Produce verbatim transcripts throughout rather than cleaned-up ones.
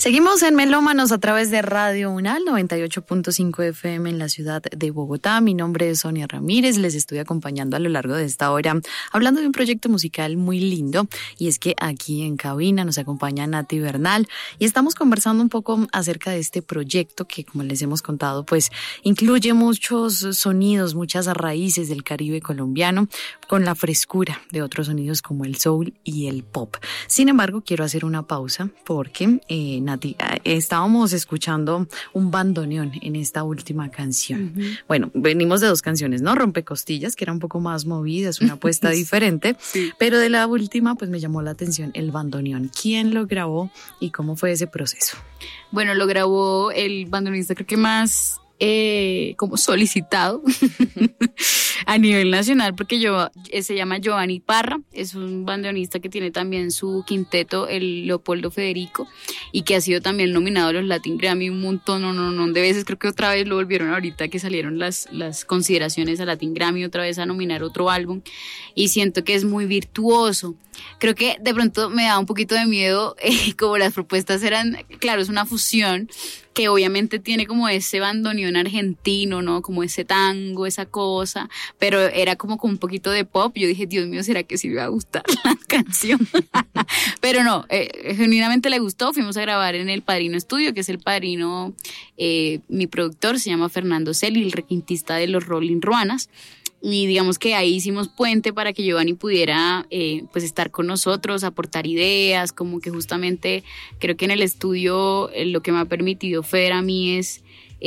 Seguimos en Melómanos a través de Radio UNAL noventa y ocho punto cinco F M en la ciudad de Bogotá. Mi nombre es Sonia Ramírez, les estoy acompañando a lo largo de esta hora hablando de un proyecto musical muy lindo, y es que aquí en cabina nos acompaña Nati Bernal y estamos conversando un poco acerca de este proyecto que, como les hemos contado, pues incluye muchos sonidos, muchas raíces del Caribe colombiano con la frescura de otros sonidos como el soul y el pop. Sin embargo, quiero hacer una pausa porque eh, Nati, estábamos escuchando un bandoneón en esta última canción. Uh-huh. Bueno, venimos de dos canciones, ¿no? Rompecostillas, que era un poco más movida, es una apuesta diferente, sí. Pero de la última, pues me llamó la atención el bandoneón. ¿Quién lo grabó y cómo fue ese proceso? Bueno, lo grabó el bandoneonista, creo que más eh, como solicitado a nivel nacional, porque yo, se llama Giovanni Parra, es un bandoneonista que tiene también su quinteto, el Leopoldo Federico, y que ha sido también nominado a los Latin Grammy un montón, no, no, no, de veces. Creo que otra vez lo volvieron ahorita que salieron las, las consideraciones a Latin Grammy, otra vez a nominar otro álbum, y siento que es muy virtuoso. Creo que de pronto me da un poquito de miedo, eh, como las propuestas eran, claro, es una fusión que obviamente tiene como ese bandoneón argentino, ¿no? Como ese tango, esa cosa, pero era como con un poquito de pop. Yo dije, Dios mío, ¿será que sí me va a gustar la canción? Pero no, eh, genuinamente le gustó. Fuimos a grabar en el Padrino Estudio, que es el padrino, eh, mi productor se llama Fernando Celi, el requintista de los Rolling Ruanas. Y digamos que ahí hicimos puente para que Giovanni pudiera eh, pues estar con nosotros, aportar ideas, como que justamente creo que en el estudio eh, lo que me ha permitido Fer a mí es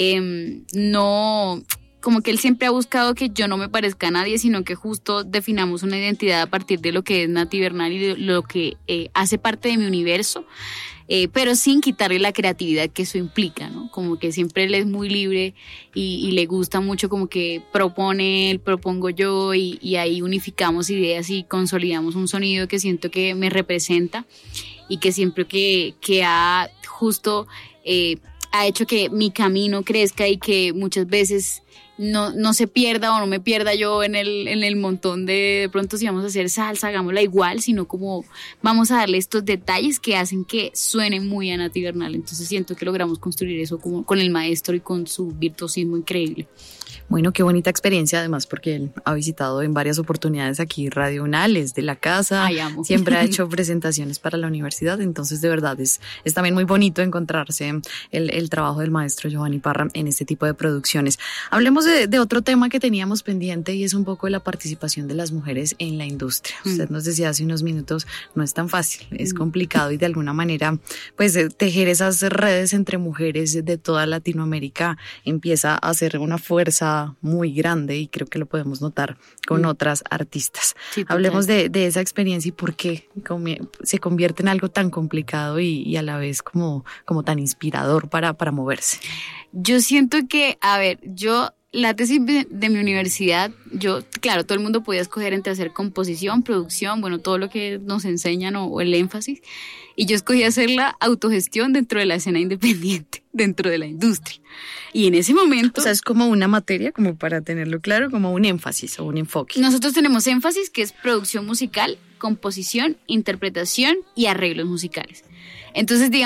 eh, no, como que él siempre ha buscado que yo no me parezca a nadie, sino que justo definamos una identidad a partir de lo que es Nati Bernal y de lo que eh, hace parte de mi universo. Eh, pero sin quitarle la creatividad que eso implica, ¿no? Como que siempre él es muy libre y, y le gusta mucho como que propone él, propongo yo y, y ahí unificamos ideas y consolidamos un sonido que siento que me representa y que siempre que, que ha justo eh, ha hecho que mi camino crezca y que muchas veces no, no se pierda o no me pierda yo en el, en el montón de, de pronto si vamos a hacer salsa, hagámosla igual, sino como vamos a darle estos detalles que hacen que suene muy a Nati Bernal. Entonces siento que logramos construir eso como con el maestro y con su virtuosismo increíble. Bueno, qué bonita experiencia además, porque él ha visitado en varias oportunidades aquí Radio UNAL, es de la casa. Ay, amo. Siempre ha hecho presentaciones para la universidad, entonces de verdad es, es también muy bonito encontrarse el, el trabajo del maestro Giovanni Parra en este tipo de producciones. Hablemos de, de otro tema que teníamos pendiente y es un poco la participación de las mujeres en la industria. Mm. Usted nos decía hace unos minutos, no es tan fácil, es mm. complicado y de alguna manera pues tejer esas redes entre mujeres de toda Latinoamérica empieza a ser una fuerza muy grande y creo que lo podemos notar con mm. otras artistas. Sí, hablemos de, de esa experiencia y por qué se convierte en algo tan complicado y, y a la vez como, como tan inspirador para, para moverse. Yo siento que, a ver, yo la tesis de mi universidad, yo, claro, todo el mundo podía escoger entre hacer composición, producción, bueno, todo lo que nos enseñan o, o el énfasis, y yo escogí hacer la autogestión dentro de la escena independiente, dentro de la industria. Y en ese momento... O sea, es como una materia, como para tenerlo claro, como un énfasis o un enfoque. Nosotros tenemos énfasis que es producción musical, composición, interpretación y arreglos musicales. Entonces, digamos,